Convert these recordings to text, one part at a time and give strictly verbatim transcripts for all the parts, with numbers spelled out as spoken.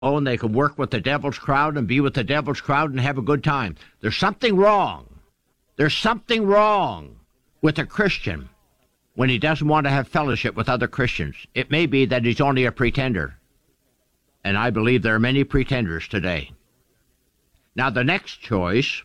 and they can work with the devil's crowd and be with the devil's crowd and have a good time. There's something wrong. There's something wrong with a Christian when he doesn't want to have fellowship with other Christians. It may be that he's only a pretender. And I believe there are many pretenders today. Now, the next choice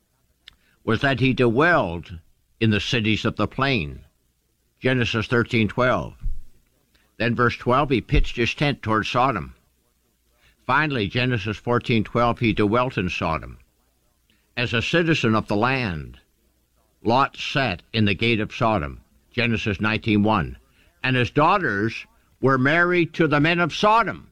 was that he dwelled in the cities of the plain. Genesis thirteen twelve. Then verse twelve, he pitched his tent toward Sodom. Finally, Genesis fourteen twelve, he dwelt in Sodom. As a citizen of the land, Lot sat in the gate of Sodom. Genesis nineteen one. And his daughters were married to the men of Sodom.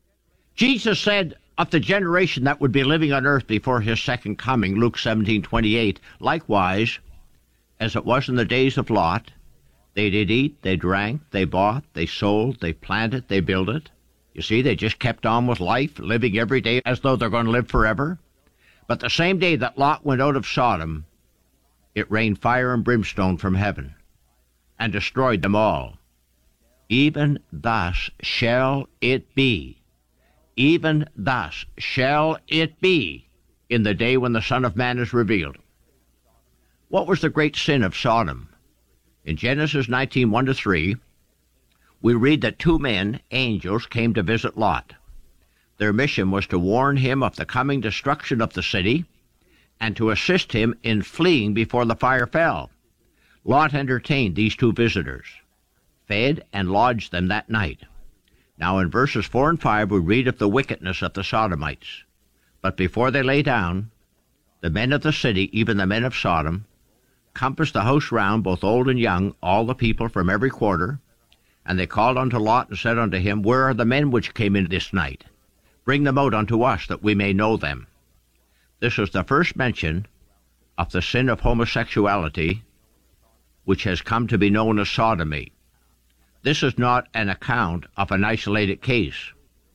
Jesus said of the generation that would be living on earth before his second coming, Luke seventeen twenty-eight, likewise, as it was in the days of Lot, they did eat, they drank, they bought, they sold, they planted, they builded. You see, they just kept on with life, living every day as though they're going to live forever. But the same day that Lot went out of Sodom, it rained fire and brimstone from heaven and destroyed them all. Even thus shall it be. Even thus shall it be in the day when the Son of Man is revealed. What was the great sin of Sodom? In Genesis nineteen one to three, we read that two men, angels, came to visit Lot. Their mission was to warn him of the coming destruction of the city and to assist him in fleeing before the fire fell. Lot entertained these two visitors, fed and lodged them that night. Now in verses four and five we read of the wickedness of the Sodomites. But before they lay down, the men of the city, even the men of Sodom, compassed the house round, both old and young, all the people from every quarter. And they called unto Lot and said unto him, Where are the men which came in this night? Bring them out unto us, that we may know them. This is the first mention of the sin of homosexuality, which has come to be known as sodomy. This is not an account of an isolated case,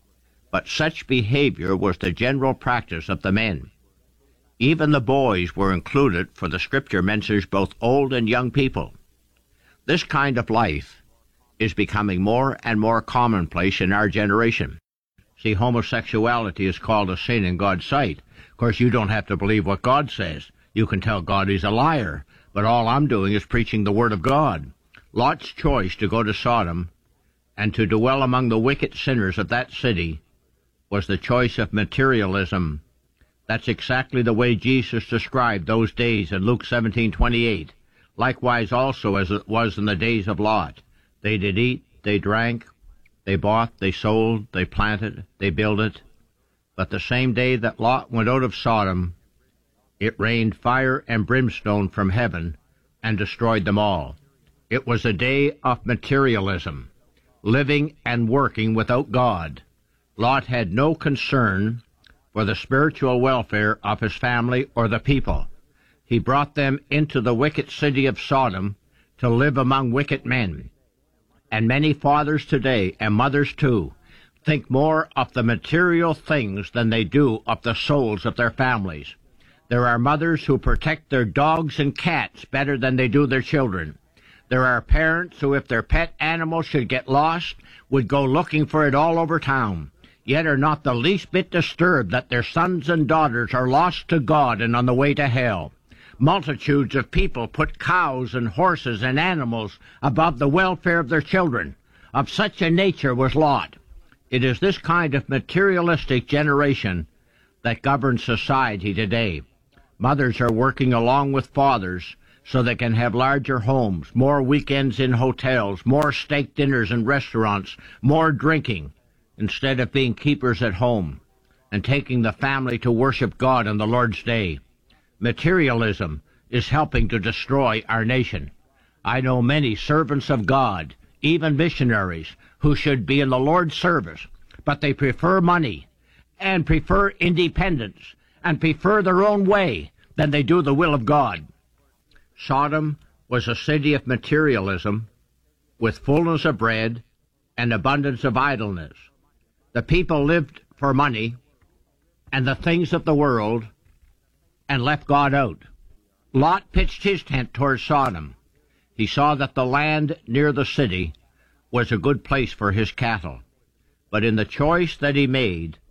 but such behavior was the general practice of the men. Even the boys were included, for the Scripture mentions both old and young people. This kind of life is becoming more and more commonplace in our generation. See, homosexuality is called a sin in God's sight. Of course, you don't have to believe what God says. You can tell God he's a liar, but all I'm doing is preaching the Word of God. Lot's choice to go to Sodom and to dwell among the wicked sinners of that city was the choice of materialism. That's exactly the way Jesus described those days in Luke seventeen twenty-eight. Likewise also as it was in the days of Lot. They did eat, they drank, they bought, they sold, they planted, they builded. But the same day that Lot went out of Sodom, it rained fire and brimstone from heaven and destroyed them all. It was a day of materialism, living and working without God. Lot had no concern for the spiritual welfare of his family or the people. He brought them into the wicked city of Sodom to live among wicked men. And many fathers today, and mothers too, think more of the material things than they do of the souls of their families. There are mothers who protect their dogs and cats better than they do their children. There are parents who, if their pet animal should get lost, would go looking for it all over town, yet are not the least bit disturbed that their sons and daughters are lost to God and on the way to hell. Multitudes of people put cows and horses and animals above the welfare of their children. Of such a nature was Lot. It is this kind of materialistic generation that governs society today. Mothers are working along with fathers so they can have larger homes, more weekends in hotels, more steak dinners in restaurants, more drinking, instead of being keepers at home and taking the family to worship God on the Lord's day. Materialism is helping to destroy our nation. I know many servants of God, even missionaries, who should be in the Lord's service, but they prefer money and prefer independence and prefer their own way than they do the will of God. Sodom was a city of materialism with fullness of bread and abundance of idleness. The people lived for money and the things of the world and left God out. Lot pitched his tent toward Sodom. He saw that the land near the city was a good place for his cattle. but in the choice that he made